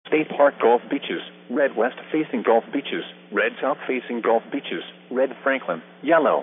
State Park Gulf Beaches, red west facing Gulf Beaches, red south facing Gulf Beaches, red Franklin, yellow.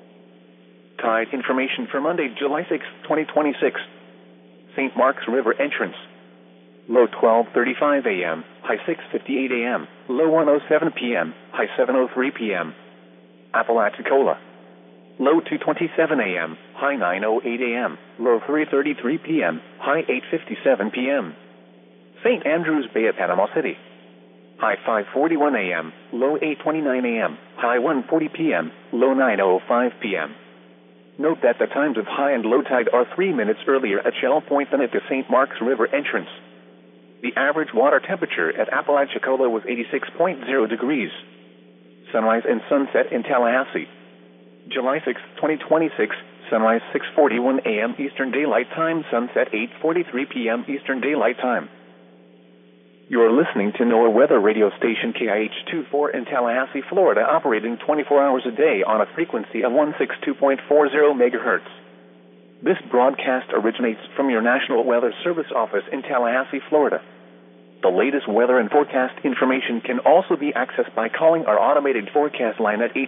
Tide information for Monday, July 6, 2026. St. Marks River entrance. Low 12:35 a.m., high 6:58 a.m., low 1:07 p.m., high 7:03 p.m. Apalachicola. Low 2:27 a.m., high 9:08 a.m., low 3:33 p.m., high 8:57 p.m. St. Andrews Bay at Panama City. High 5:41 a.m., low 8:29 a.m., high 1:40 p.m., low 9:05 p.m. Note that the times of high and low tide are 3 minutes earlier at Shell Point than at the St. Marks River entrance. The average water temperature at Apalachicola was 86.0 degrees. Sunrise and sunset in Tallahassee. July 6, 2026, sunrise 6:41 a.m. Eastern Daylight Time, sunset 8:43 p.m. Eastern Daylight Time. You're listening to NOAA Weather Radio Station KIH-24 in Tallahassee, Florida, operating 24 hours a day on a frequency of 162.40 MHz. This broadcast originates from your National Weather Service office in Tallahassee, Florida. The latest weather and forecast information can also be accessed by calling our automated forecast line at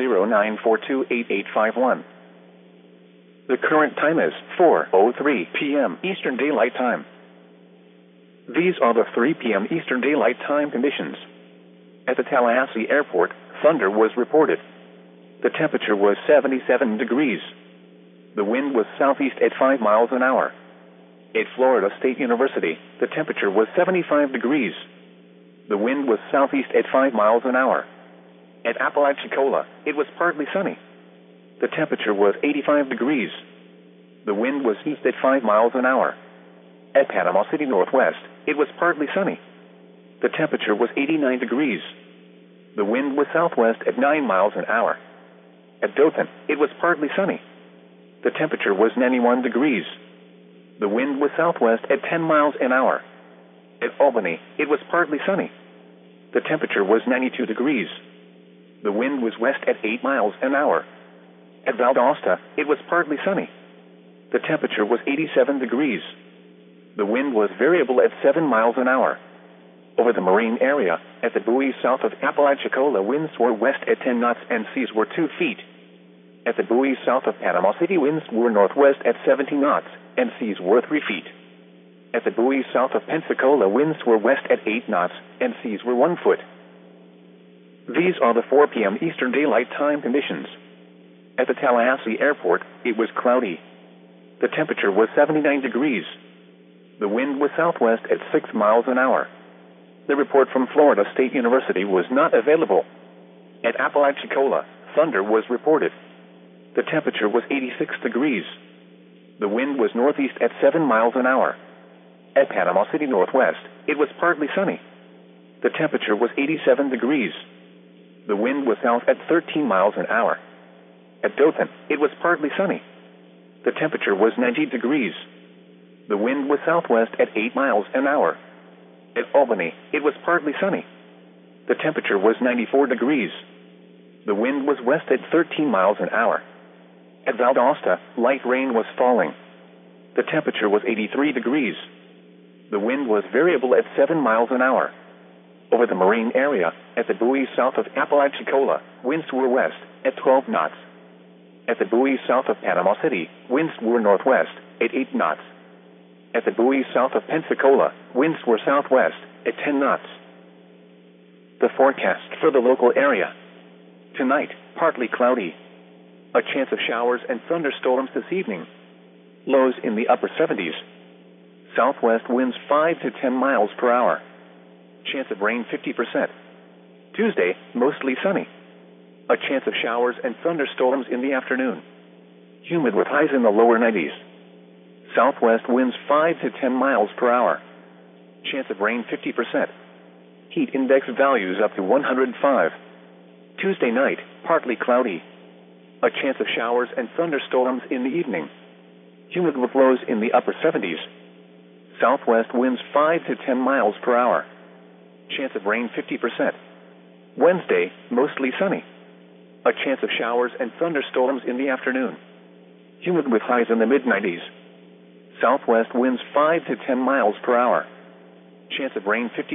850-942-8851. The current time is 4:03 p.m. Eastern Daylight Time. These are the 3 p.m. Eastern Daylight Time conditions. At the Tallahassee Airport, thunder was reported. The temperature was 77 degrees. The wind was southeast at 5 miles an hour. At Florida State University, the temperature was 75 degrees. The wind was southeast at 5 miles an hour. At Apalachicola, it was partly sunny. The temperature was 85 degrees. The wind was east at 5 miles an hour. At Panama City Northwest, it was partly sunny. The temperature was 89 degrees. The wind was southwest at 9 miles an hour. At Dothan, it was partly sunny. The temperature was 91 degrees. The wind was southwest at 10 miles an hour. At Albany, it was partly sunny. The temperature was 92 degrees. The wind was west at 8 miles an hour. At Valdosta, it was partly sunny. The temperature was 87 degrees. The wind was variable at 7 miles an hour. Over the marine area, at the buoys south of Apalachicola, winds were west at 10 knots and seas were 2 feet. At the buoys south of Panama City, winds were northwest at 17 knots and seas were 3 feet. At the buoys south of Pensacola, winds were west at 8 knots and seas were 1 foot. These are the 4 p.m. Eastern Daylight Time conditions. At the Tallahassee Airport, it was cloudy. The temperature was 79 degrees. The wind was southwest at 6 miles an hour. The report from Florida State University was not available. At Apalachicola, thunder was reported. The temperature was 86 degrees. The wind was northeast at 7 miles an hour. At Panama City Northwest, it was partly sunny. The temperature was 87 degrees. The wind was south at 13 miles an hour. At Dothan, it was partly sunny. The temperature was 90 degrees. The wind was southwest at 8 miles an hour. At Albany, it was partly sunny. The temperature was 94 degrees. The wind was west at 13 miles an hour. At Valdosta, light rain was falling. The temperature was 83 degrees. The wind was variable at 7 miles an hour. Over the marine area, at the buoys south of Apalachicola, winds were west at 12 knots. At the buoys south of Panama City, winds were northwest at 8 knots. At the buoys south of Pensacola, winds were southwest at 10 knots. The forecast for the local area. Tonight, partly cloudy. A chance of showers and thunderstorms this evening. Lows in the upper 70s. Southwest winds 5 to 10 miles per hour. Chance of rain 50%. Tuesday, mostly sunny. A chance of showers and thunderstorms in the afternoon. Humid with highs in the lower 90s. Southwest winds 5 to 10 miles per hour. Chance of rain 50%. Heat index values up to 105. Tuesday night, partly cloudy. A chance of showers and thunderstorms in the evening. Humid with lows in the upper 70s. Southwest winds 5 to 10 miles per hour. Chance of rain 50%. Wednesday, mostly sunny. A chance of showers and thunderstorms in the afternoon. Humid with highs in the mid-90s. Southwest winds 5 to 10 miles per hour. Chance of rain 50%.